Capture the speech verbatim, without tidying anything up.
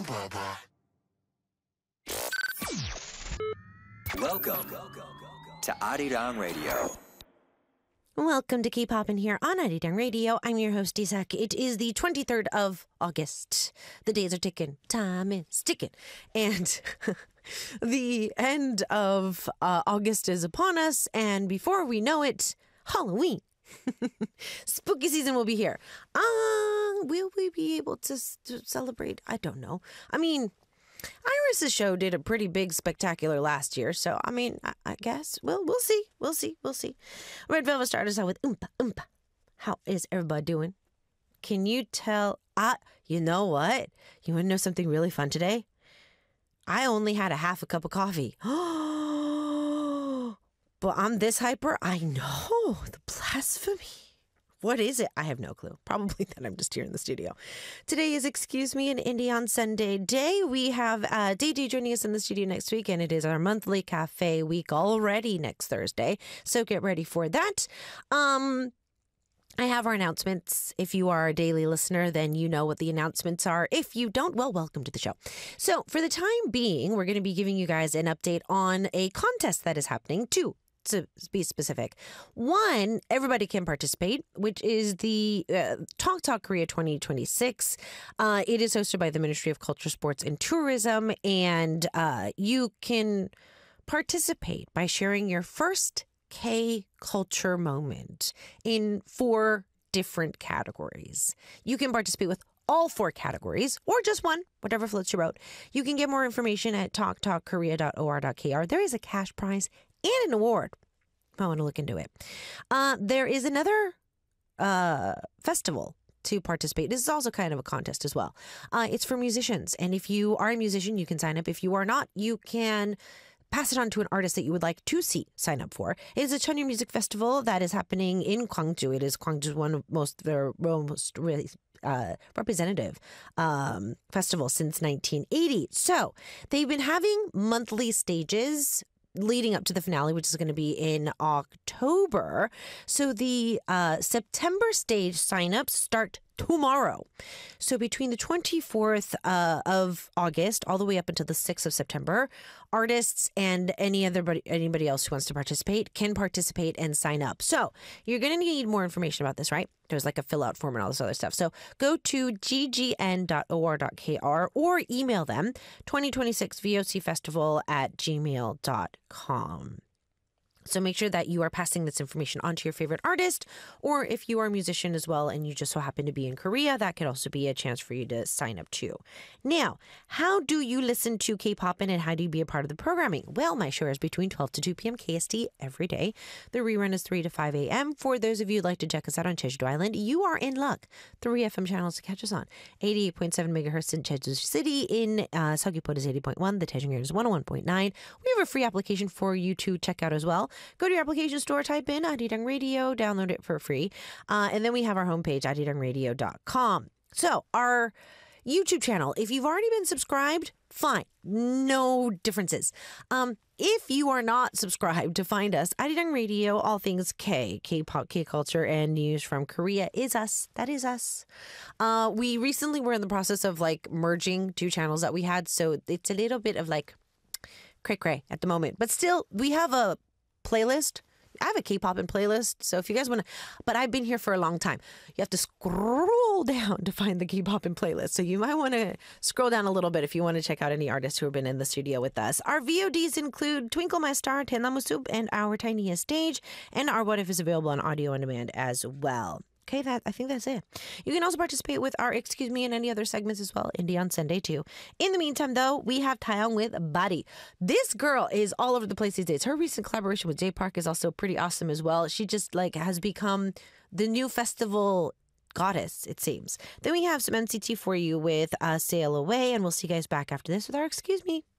Welcome to Arirang Radio. Welcome to Keep Poppin' here on Arirang Radio. I'm your host, Isak. It is the twenty-third of August. The days are ticking. Time is ticking. And the end of uh, August is upon us. And before we know it, Halloween. Spooky season will be here. Uh, will we be able to, to celebrate? I don't know. I mean, Iris's show did a pretty big spectacular last year, so I mean, I, I guess we'll we'll see, we'll see, we'll see. Red Velvet started us out with Oompa Oompa. How is everybody doing? Can you tell? I, you know what? You want to know something really fun today? I only had a half a cup of coffee. But I'm this hyper. I know, the blasphemy. What is it? I have no clue. Probably that I'm just here in the studio. Today is Excuse Me an Indie on Sunday Day. We have uh, D J joining us in the studio next week, and it is our monthly cafe week already next Thursday. So get ready for that. Um, I have our announcements. If you are a daily listener, then you know what the announcements are. If you don't, well, welcome to the show. So for the time being, we're going to be giving you guys an update on a contest that is happening too. To be specific. One, everybody can participate, which is the uh, Talk Talk Korea twenty twenty-six. Uh, it is hosted by the Ministry of Culture, Sports, and Tourism, and uh, you can participate by sharing your first K-culture moment in four different categories. You can participate with all four categories, or just one, whatever floats your boat. You can get more information at talk talk korea dot o r dot k r. There is a cash prize and an award. I want to look into it. Uh, there is another uh, festival to participate. This is also kind of a contest as well. Uh, it's for musicians. And if you are a musician, you can sign up. If you are not, you can pass it on to an artist that you would like to see sign up for. It is a Cheonju Music Festival that is happening in Gwangju. It is Gwangju's one of most their most really uh, representative um, festivals since nineteen eighty. So they've been having monthly stages leading up to the finale, which is going to be in October. So the uh, September stage signups start tomorrow. So between the twenty-fourth uh, of August all the way up until the sixth of September, artists and any other anybody else who wants to participate can participate and sign up. So you're going to need more information about this, right? There's like a fill out form and all this other stuff. So go to g g n dot o r dot k r or email them twenty twenty-six V O C festival at gmail dot com. So make sure that you are passing this information on to your favorite artist, or if you are a musician as well and you just so happen to be in Korea, that could also be a chance for you to sign up too. Now, how do you listen to K-Poppin' and how do you be a part of the programming? Well, my show is between twelve to two p.m. K S T every day. The rerun is three to five a.m. For those of you who'd like to check us out on Jeju Island, you are in luck. Three F M channels to catch us on. eighty-eight point seven megahertz in Jeju City. In uh, Seogwipo is eighty point one. The Daejung is one oh one point nine. We have a free application for you to check out as well. Go to your application store, type in Arirang Radio, download it for free. Uh, and then we have our homepage, arirang radio dot com. So our YouTube channel, if you've already been subscribed, fine. No differences. Um, if you are not subscribed to find us, Arirang Radio, all things K, K-pop, K-culture, and news from Korea is us. That is us. Uh, we recently were in the process of like merging two channels that we had. So it's a little bit of like cray cray at the moment. But still, we have a playlist. I have a K-Poppin' playlist, so if you guys want to, but I've been here for a long time. You have to scroll down to find the K-Poppin' playlist, so you might want to scroll down a little bit if you want to check out any artists who have been in the studio with us. Our V O Ds include Twinkle My Star, Tennamusub, and Our Tiniest Stage, and Our What If is available on audio on demand as well. Okay, that I think that's it. You can also participate with our Excuse Me and any other segments as well, Indie on Sunday too. In the meantime, though, we have Taeyong with Body. This girl is all over the place these days. Her recent collaboration with J Park is also pretty awesome as well. She just like has become the new festival goddess, it seems. Then we have some N C T for you with uh, Sail Away, and we'll see you guys back after this with our Excuse Me.